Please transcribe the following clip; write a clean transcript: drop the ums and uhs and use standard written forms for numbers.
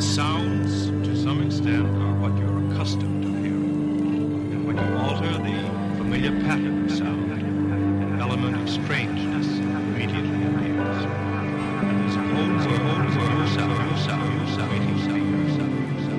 Sounds, to some extent, are what you're accustomed to hearing. And when you alter the familiar pattern of sound, an element of strangeness